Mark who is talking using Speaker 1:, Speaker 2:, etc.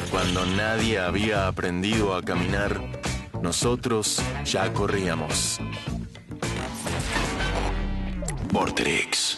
Speaker 1: Cuando nadie había aprendido a caminar, nosotros ya corríamos. Vorterix.